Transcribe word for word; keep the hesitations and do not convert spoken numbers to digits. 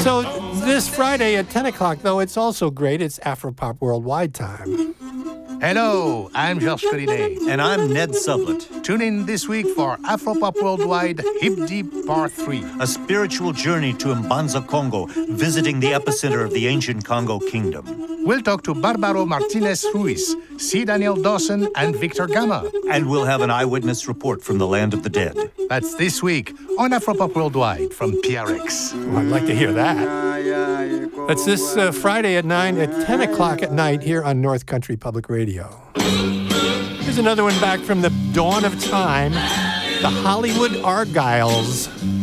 So this Friday at ten o'clock, though, it's also great. It's Afropop Worldwide time. Hello, I'm Georges Collinet. And I'm Ned Sublett. Tune in this week for Afropop Worldwide Hip Deep Part three. A spiritual journey to Mbanza, Congo, visiting the epicenter of the ancient Congo kingdom. We'll talk to Barbaro Martinez Ruiz, C. Daniel Dawson, and Victor Gama. And we'll have an eyewitness report from the land of the dead. That's this week on Afropop Worldwide from P R X. Oh, I'd like to hear that. That's this uh, Friday at nine at ten o'clock at night here on North Country Public Radio. Here's another one back from the dawn of time, the Hollywood Argyles.